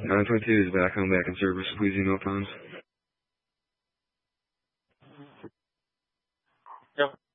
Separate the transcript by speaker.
Speaker 1: 922 is back home, back in service. Please email times.
Speaker 2: Yep.